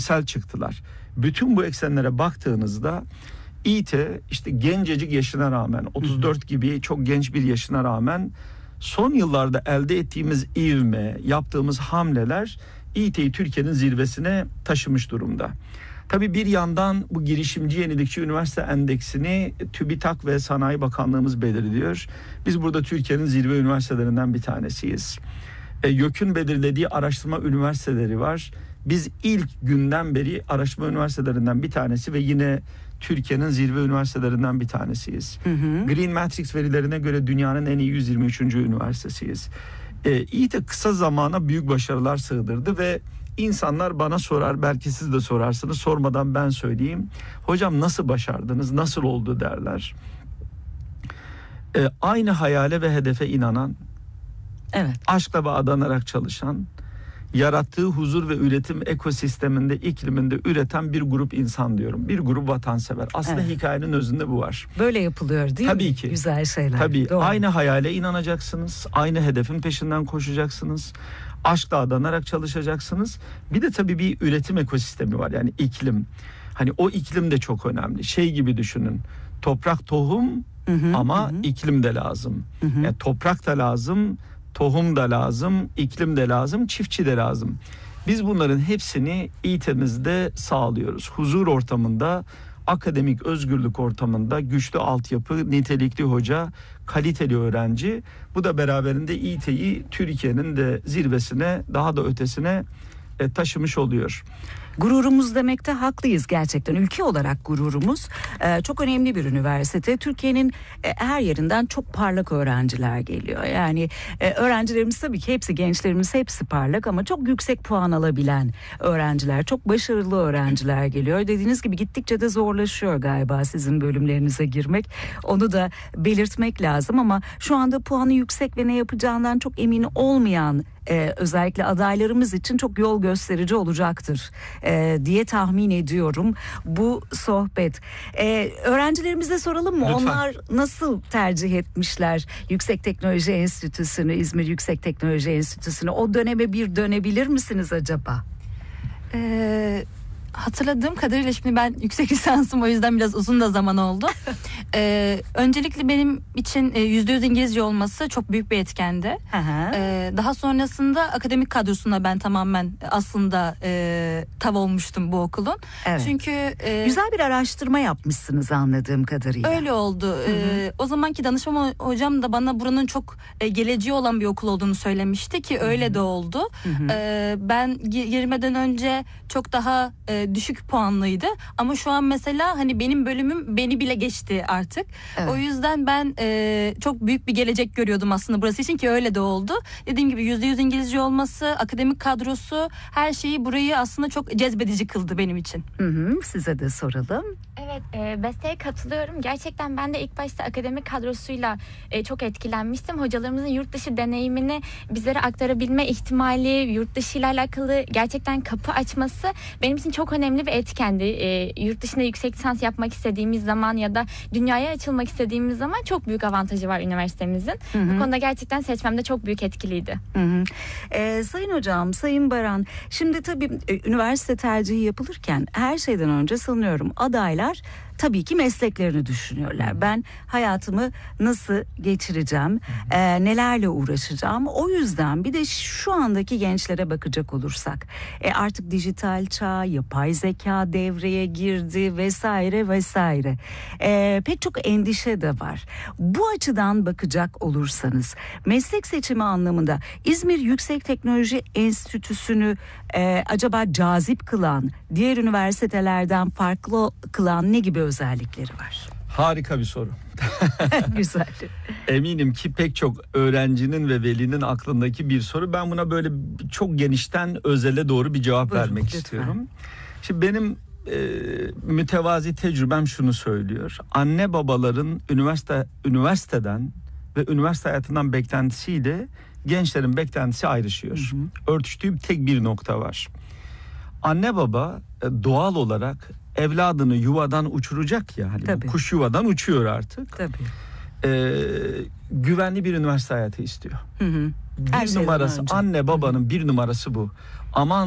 bilimsel çıktılar. Bütün bu eksenlere baktığınızda İİT işte gencecik yaşına rağmen 34 gibi çok genç bir yaşına rağmen son yıllarda elde ettiğimiz ivme, yaptığımız hamleler İİT'yi Türkiye'nin zirvesine taşımış durumda. Tabii bir yandan bu girişimci yenilikçi üniversite endeksini TÜBİTAK ve Sanayi Bakanlığımız belirliyor. Biz burada Türkiye'nin zirve üniversitelerinden bir tanesiyiz. YÖK'ün belirlediği araştırma üniversiteleri var. Biz ilk günden beri araştırma üniversitelerinden bir tanesi ve yine Türkiye'nin zirve üniversitelerinden bir tanesiyiz. Green Matrix verilerine göre dünyanın en iyi 123. üniversitesiyiz. İİT kısa zamana büyük başarılar sığdırdı ve insanlar bana sorar, belki siz de sorarsınız, sormadan ben söyleyeyim. Hocam nasıl başardınız, nasıl oldu derler. Aynı hayale ve hedefe inanan, evet, aşkla ve adanarak çalışan, yarattığı huzur ve üretim ekosisteminde, ikliminde üreten bir grup insan diyorum. Bir grup vatansever. Aslında evet, hikayenin özünde bu var. Böyle yapılıyor değil Tabii mi? ki. Güzel şeyler. Tabii. Doğru. Aynı hayale inanacaksınız. Aynı hedefin peşinden koşacaksınız. Aşkla adanarak çalışacaksınız. Bir de tabii bir üretim ekosistemi var. Yani iklim. Hani o iklim de çok önemli. Şey gibi düşünün. Toprak tohum ama iklim de lazım. Yani toprak da lazım, tohum da lazım, iklim de lazım, çiftçi de lazım. Biz bunların hepsini İİT'imizde sağlıyoruz. Huzur ortamında, akademik özgürlük ortamında güçlü altyapı, nitelikli hoca, kaliteli öğrenci. Bu da beraberinde İİT'yi Türkiye'nin de zirvesine, daha da ötesine taşımış oluyor. Gururumuz demekte haklıyız gerçekten. Ülke olarak gururumuz. Çok önemli bir üniversite. Türkiye'nin her yerinden çok parlak öğrenciler geliyor. Yani öğrencilerimiz tabii ki hepsi, gençlerimiz hepsi parlak ama çok yüksek puan alabilen öğrenciler, çok başarılı öğrenciler geliyor. Dediğiniz gibi gittikçe de zorlaşıyor galiba sizin bölümlerinize girmek. Onu da belirtmek lazım ama şu anda puanı yüksek ve ne yapacağından çok emin olmayan özellikle adaylarımız için çok yol gösterici olacaktır diye tahmin ediyorum bu sohbet. Öğrencilerimize soralım mı? Lütfen. Onlar nasıl tercih etmişler Yüksek Teknoloji Enstitüsü'nü, İzmir Yüksek Teknoloji Enstitüsü'nü? O döneme bir dönebilir misiniz acaba? Hatırladığım kadarıyla şimdi ben yüksek lisansım, o yüzden biraz uzun da zaman oldu. Öncelikle benim için %100 İngilizce olması çok büyük bir etkendi. Daha sonrasında akademik kadrosuna ben tamamen aslında tav olmuştum bu okulun. Evet. Çünkü güzel bir araştırma yapmışsınız anladığım kadarıyla. öyle oldu. O zamanki danışman hocam da bana buranın çok geleceği olan bir okul olduğunu söylemişti ki öyle de oldu. Ben girmeden önce çok daha düşük puanlıydı ama şu an mesela hani benim bölümüm beni bile geçti artık. Evet. O yüzden ben çok büyük bir gelecek görüyordum aslında burası için ki öyle de oldu. Dediğim gibi %100 İngilizce olması, akademik kadrosu, her şeyi burayı aslında çok cezbedici kıldı benim için. Size de soralım. Evet, Beste'ye katılıyorum. Gerçekten ben de ilk başta akademik kadrosuyla çok etkilenmiştim. Hocalarımızın yurt dışı deneyimini bizlere aktarabilme ihtimali, yurt dışı ile alakalı gerçekten kapı açması benim için çok önemli bir etkendi. Yurt dışında yüksek lisans yapmak istediğimiz zaman ya da dünyaya açılmak istediğimiz zaman çok büyük avantajı var üniversitemizin. Bu konuda gerçekten seçmemde çok büyük etkiliydi. Sayın hocam, Sayın Baran, şimdi tabii üniversite tercihi yapılırken her şeyden önce sanıyorum adaylar tabii ki mesleklerini düşünüyorlar. Ben hayatımı nasıl geçireceğim, nelerle uğraşacağım. O yüzden bir de şu andaki gençlere bakacak olursak artık dijital çağ, yapay zeka devreye girdi vesaire vesaire. Pek çok endişe de var. Bu açıdan bakacak olursanız meslek seçimi anlamında İzmir Yüksek Teknoloji Enstitüsü'nü acaba cazip kılan, diğer üniversitelerden farklı kılan ne gibi özellikleri var? Harika bir soru. Güzel. Eminim ki pek çok öğrencinin ve velinin aklındaki bir soru. Ben buna böyle çok genişten özele doğru bir cevap Buyurun, vermek lütfen. istiyorum. Şimdi benim mütevazi tecrübem şunu söylüyor. Anne babaların üniversiteden ve üniversite hayatından beklentisiyle gençlerin beklentisi ayrışıyor. Örtüştüğü tek bir nokta var. Anne baba doğal olarak evladını yuvadan uçuracak ya. Hani Tabii. kuş yuvadan uçuyor artık. Tabii. Güvenli bir üniversite hayatı istiyor. Her Bir şeyden numarası önce. anne babanın bir numarası bu. Aman